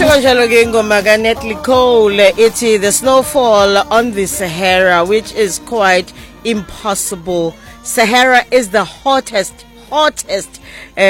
Kanjalo ke ingoma ka Natalie Cole ithi the snowfall on the Sahara, which is quite impossible. Sahara is the hottest